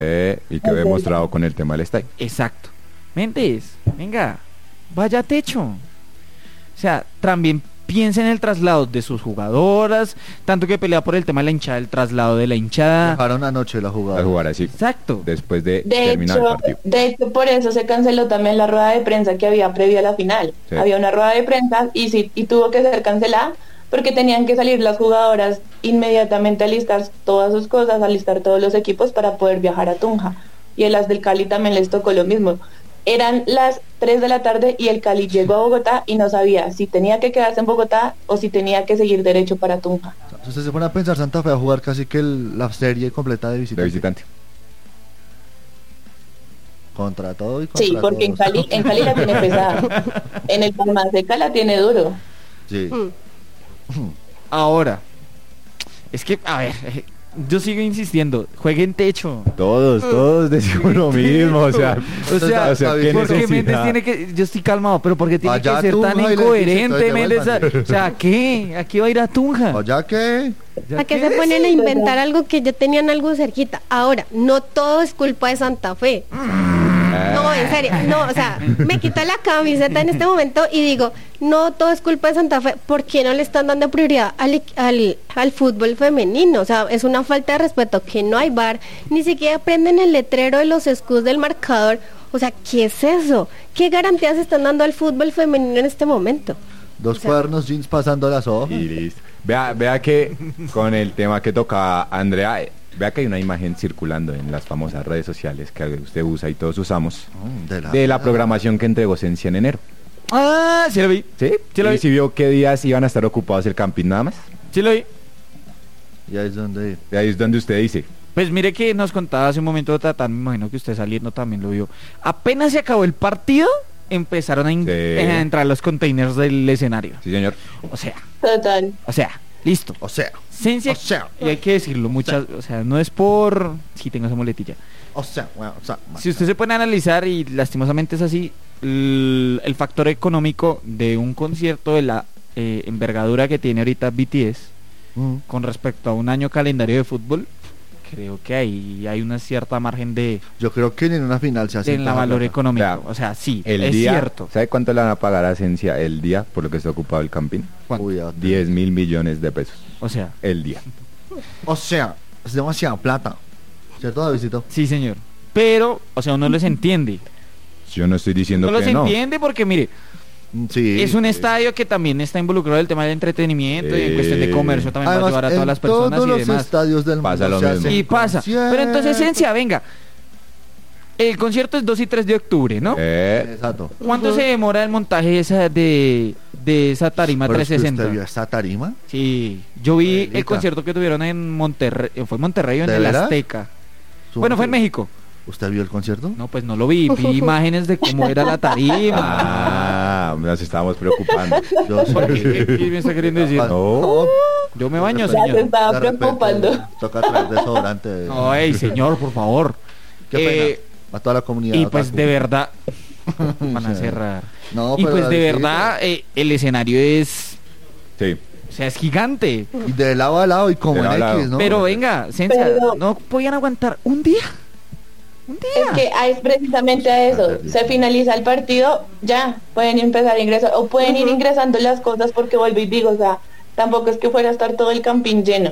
Y quedó demostrado con el tema del estadio. Exacto. Méndez, venga, vaya a techo. O sea, también piensa en el traslado de sus jugadoras, tanto que pelea por el tema de la hinchada, el traslado de la hinchada. Dejaron anoche la A jugada. jugar así. Exacto. Después de De terminar el hecho, partido. de hecho, por eso se canceló también la rueda de prensa que había previo a la final. Sí. Había una rueda de prensa y tuvo que ser cancelada porque tenían que salir las jugadoras inmediatamente a alistar todas sus cosas, a alistar todos los equipos para poder viajar a Tunja. Y a las del Cali también les tocó lo mismo. Eran las 3 de la tarde y el Cali llegó a Bogotá y no sabía si tenía que quedarse en Bogotá o si tenía que seguir derecho para Tunja. Si usted se pone a pensar, Santa Fe va a jugar casi que la serie completa de De visitante. visitante. Contra todo y contra Sí, porque todos. en Cali la tiene pesada. En el Palma Seca la tiene duro. Sí. Ahora, es que, a ver, yo sigo insistiendo, jueguen techo. Todos decimos lo mismo, o sea, qué porque Méndez necesidad. tiene que, yo estoy calmado, pero porque tiene Allá que ser Tunja tan y le incoherente, dice, Méndez, o sea, ¿qué? ¿A qué va a ir a Tunja? ¿Ya qué? ¿A qué se ponen a inventar algo que ya tenían algo cerquita? Ahora, no todo es culpa de Santa Fe. No, en serio, no, o sea, me quito la camiseta en este momento y digo, no todo es culpa de Santa Fe. ¿Por qué no le están dando prioridad al fútbol femenino? O sea, es una falta de respeto que no hay VAR, ni siquiera prenden el letrero de los escudos del marcador. O sea, ¿qué es eso? ¿Qué garantías están dando al fútbol femenino en este momento? Dos cuadernos jeans pasando las hojas. Y listo. Vea que con el tema que toca Andrea, vea que hay una imagen circulando en las famosas redes sociales que usted usa y todos usamos de la programación que entregó Sensia en enero. Ah, sí lo vi. ¿Sí? Sí lo vi. ¿Y si vio qué días iban a estar ocupados el camping nada más? Sí lo vi. Y ahí es donde... De ahí es donde usted dice. Pues mire que nos contaba hace un momento Tatán, me imagino que usted saliendo también lo vio. Apenas se acabó el partido, empezaron a entrar los containers del escenario. Sí, señor. O sea, listo. O sea, Sensia, y hay que decirlo, muchas, o sea, no es por... Sí, tengo esa muletilla. bueno, Si usted se pone a analizar, y lastimosamente es así, el factor económico de un concierto de la envergadura que tiene ahorita BTS con respecto a un año calendario de fútbol, creo que ahí hay una cierta margen de yo creo que en una final se hace en la valor económico. Vea, O sea, sí, El es día, cierto. ¿sabe cuánto le van a pagar a Sensia el día por lo que está ocupado el camping? ¿Cuánto? 10.000 millones de pesos. O sea, El día. O sea, es demasiada plata. ¿Cierto, Davidito? sí, señor. Pero, o sea, uno les entiende. Yo no estoy diciendo Uno los que no. entiende porque, mire, Sí. es un estadio que también está involucrado en el tema del entretenimiento y en cuestión de comercio también va a Además, llevar a todas en las personas todos y los demás. estadios del Pasa mundo lo se mismo. hacen Y pasa. conciertos. Pero entonces, Esencia, venga. El concierto es 2 y 3 de octubre, ¿no? Exacto. ¿Cuánto se demora el montaje de esa tarima Pero es que 360? ¿usted vio esta tarima? Sí, yo vi Abuelita. el concierto que tuvieron en Monterrey, ¿fue en Monterrey o en ¿De el veras? Azteca? Bueno, fue en México. ¿Usted vio el concierto? No, pues no lo vi, vi imágenes de cómo era la tarima. Nos estábamos preocupando. Yo ¿Por qué? ¿Qué me está queriendo decir? No. Yo me baño, Ya se señor. estaba de repente preocupando. Toca traer desodorante. Ay, señor, por favor. Qué pena. A toda la comunidad. Y pues otaku. de verdad van a Sí. cerrar. No, Y pero pues de Davidito, verdad el escenario es, Sí. o sea, es gigante. Y de lado a lado y como De en lado a lado. X, ¿no? Pero venga, Cencia, Pero- no podían aguantar un día. Un día. Es que es precisamente a eso. Se finaliza el partido, ya pueden empezar a ingresar o pueden ir ingresando las cosas porque vuelvo y digo, o sea, tampoco es que fuera a estar todo el campín lleno.